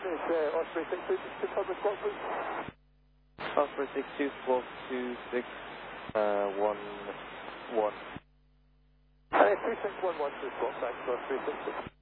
is Osprey 62, just confirm the squawk, please. Osprey 62, squawk 2611. 2611 to the squawk, thanks, Osprey 62.